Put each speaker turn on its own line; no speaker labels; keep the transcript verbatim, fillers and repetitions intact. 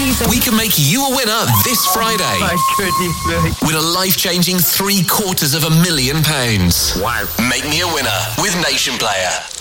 amazing.
We can make you a winner this Friday.
Oh my goodness me.
With a life-changing three quarters of a million pounds.
Wow.
Make me a winner with Nation Player.